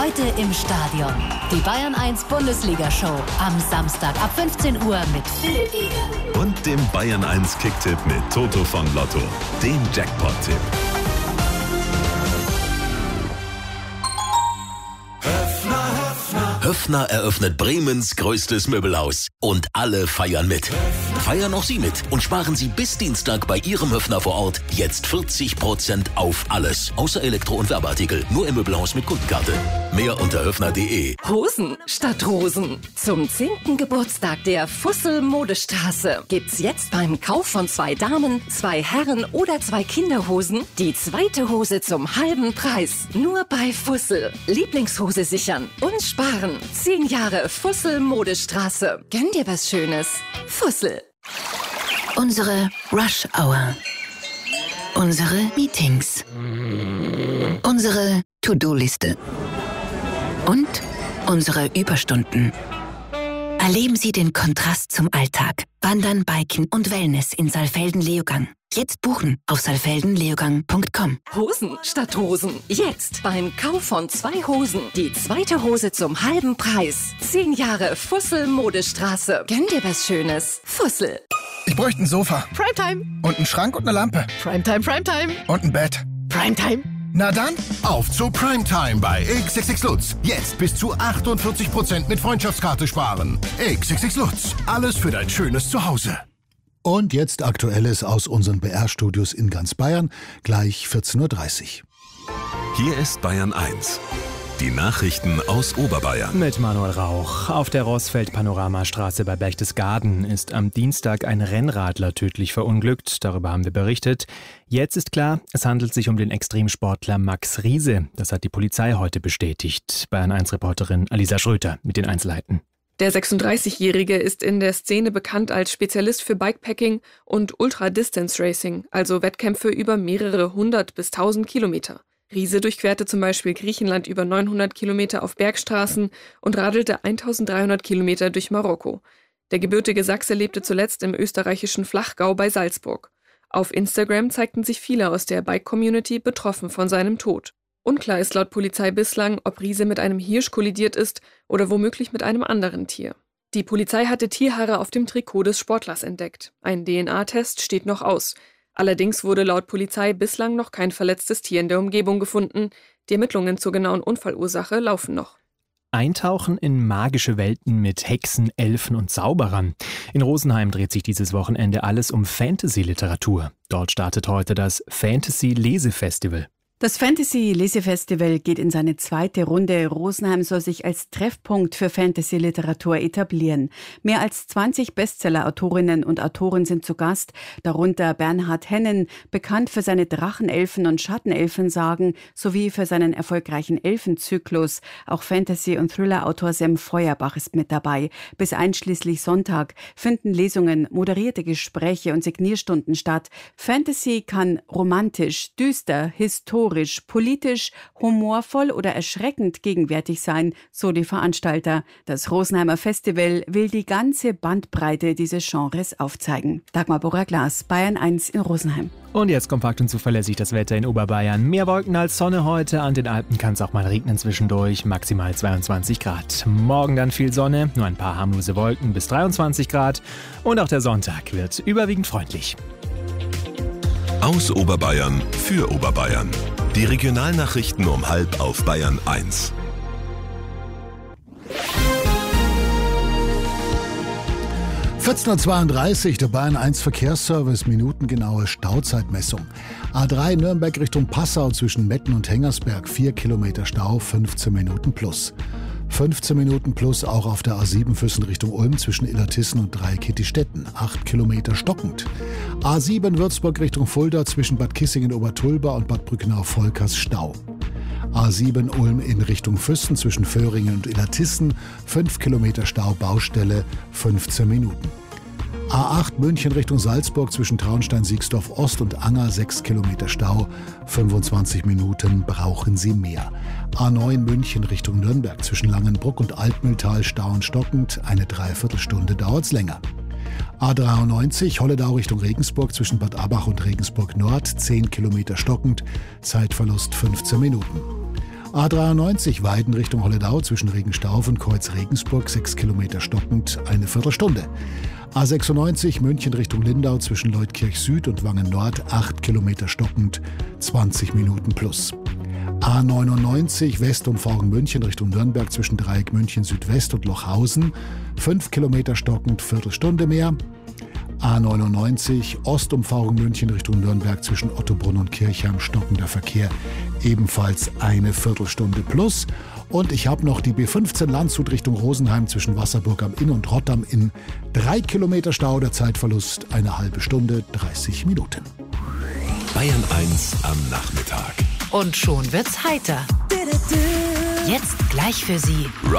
Heute im Stadion. Die Bayern 1 Bundesliga-Show. Am Samstag ab 15 Uhr mit Philipp Eger. Und dem Bayern 1 Kicktipp mit Toto von Lotto. Dem Jackpot-Tipp. Höffner eröffnet Bremens größtes Möbelhaus. Und alle feiern mit. Feiern auch Sie mit und sparen Sie bis Dienstag bei Ihrem Höffner vor Ort jetzt 40% auf alles. Außer Elektro- und Werbeartikel. Nur im Möbelhaus mit Kundenkarte. Mehr unter höffner.de. Hosen statt Rosen. Zum 10. Geburtstag der Fussel Modestraße gibt's jetzt beim Kauf von 2 Damen, 2 Herren oder 2 Kinderhosen die zweite Hose zum halben Preis. Nur bei Fussel. Lieblingshose sichern und sparen. 10 Jahre Fussel Modestraße. Gönn dir was Schönes. Fussel. Unsere Rush Hour. Unsere Meetings. Unsere To-Do-Liste. Und unsere Überstunden. Erleben Sie den Kontrast zum Alltag. Wandern, Biken und Wellness in Saalfelden-Leogang. Jetzt buchen auf saalfeldenleogang.com. Hosen statt Rosen. Jetzt beim Kauf von 2 Hosen die zweite Hose zum halben Preis. 10 Jahre Fussel Modestraße. Gönn dir was Schönes. Fussel. Ich bräuchte ein Sofa. Primetime. Und einen Schrank und eine Lampe. Primetime, Primetime. Und ein Bett. Primetime. Na dann, auf zu Primetime bei XXX Lutz. Jetzt bis zu 48% mit Freundschaftskarte sparen. XXX Lutz. Alles für dein schönes Zuhause. Und jetzt Aktuelles aus unseren BR-Studios in ganz Bayern, gleich 14.30 Uhr. Hier ist Bayern 1. Die Nachrichten aus Oberbayern. Mit Manuel Rauch. Auf der Rossfeld-Panoramastraße bei Berchtesgaden ist am Dienstag ein Rennradler tödlich verunglückt. Darüber haben wir berichtet. Jetzt ist klar, es handelt sich um den Extremsportler Max Riese. Das hat die Polizei heute bestätigt. Bayern 1-Reporterin Alisa Schröter mit den Einzelheiten. Der 36-Jährige ist in der Szene bekannt als Spezialist für Bikepacking und Ultra-Distance-Racing, also Wettkämpfe über mehrere 100 bis 1000 Kilometer. Riese durchquerte zum Beispiel Griechenland über 900 Kilometer auf Bergstraßen und radelte 1300 Kilometer durch Marokko. Der gebürtige Sachse lebte zuletzt im österreichischen Flachgau bei Salzburg. Auf Instagram zeigten sich viele aus der Bike-Community betroffen von seinem Tod. Unklar ist laut Polizei bislang, ob Riese mit einem Hirsch kollidiert ist oder womöglich mit einem anderen Tier. Die Polizei hatte Tierhaare auf dem Trikot des Sportlers entdeckt. Ein DNA-Test steht noch aus. Allerdings wurde laut Polizei bislang noch kein verletztes Tier in der Umgebung gefunden. Die Ermittlungen zur genauen Unfallursache laufen noch. Eintauchen in magische Welten mit Hexen, Elfen und Zauberern. In Rosenheim dreht sich dieses Wochenende alles um Fantasy-Literatur. Dort startet heute das Fantasy-Lesefestival. Das Fantasy-Lesefestival geht in seine zweite Runde. Rosenheim soll sich als Treffpunkt für Fantasy-Literatur etablieren. Mehr als 20 Bestseller-Autorinnen und Autoren sind zu Gast, darunter Bernhard Hennen, bekannt für seine Drachenelfen- und Schattenelfensagen sowie für seinen erfolgreichen Elfenzyklus. Auch Fantasy- und Thriller-Autor Sem Feuerbach ist mit dabei. Bis einschließlich Sonntag finden Lesungen, moderierte Gespräche und Signierstunden statt. Fantasy kann romantisch, düster, historisch, politisch, humorvoll oder erschreckend gegenwärtig sein, so die Veranstalter. Das Rosenheimer Festival will die ganze Bandbreite dieses Genres aufzeigen. Dagmar Borrer-Glas, Bayern 1 in Rosenheim. Und jetzt kompakt und zuverlässig das Wetter in Oberbayern. Mehr Wolken als Sonne heute. An den Alpen kann es auch mal regnen zwischendurch. Maximal 22 Grad. Morgen dann viel Sonne, nur ein paar harmlose Wolken bis 23 Grad. Und auch der Sonntag wird überwiegend freundlich. Aus Oberbayern für Oberbayern. Die Regionalnachrichten um 12:30 auf Bayern 1. (14:32 Uhr), der Bayern 1 Verkehrsservice, minutengenaue Stauzeitmessung. A3 Nürnberg Richtung Passau zwischen Metten und Hengersberg, 4 Kilometer Stau, 15 Minuten plus. 15 Minuten plus auch auf der A7 Füssen Richtung Ulm zwischen Illertissen und Dreieckittistetten, 8 Kilometer stockend. A7 Würzburg Richtung Fulda zwischen Bad Kissingen-Obertulba und Bad Brückenau-Volkers Stau. A7 Ulm in Richtung Füssen zwischen Föhringen und Illertissen, 5 Kilometer Stau, Baustelle, 15 Minuten. A8 München Richtung Salzburg zwischen Traunstein-Siegsdorf Ost und Anger, 6 Kilometer Stau, 25 Minuten brauchen Sie mehr. A9 München Richtung Nürnberg zwischen Langenbruck und Altmühltal Stau und stockend, eine Dreiviertelstunde dauert's länger. A93 Holledau Richtung Regensburg zwischen Bad Abach und Regensburg Nord, 10 Kilometer stockend, Zeitverlust 15 Minuten. A93 Weiden Richtung Holledau zwischen Regenstauf und Kreuz Regensburg 6 Kilometer stockend, eine Viertelstunde. A96 München Richtung Lindau zwischen Leutkirch Süd und Wangen Nord 8 Kilometer stockend, 20 Minuten plus. A99 Westumfahrung München Richtung Nürnberg zwischen Dreieck München Südwest und Lochhausen 5 Kilometer stockend, Viertelstunde mehr. A99 Ostumfahrung München Richtung Nürnberg zwischen Ottobrunn und Kirchheim stockender Verkehr, ebenfalls eine Viertelstunde plus. Und ich habe noch die B15 Landshut Richtung Rosenheim zwischen Wasserburg am Inn und Rott am Inn. 3 Kilometer Stau, der Zeitverlust eine halbe Stunde, 30 Minuten. Bayern 1 am Nachmittag. Und schon wird's heiter. Jetzt gleich für Sie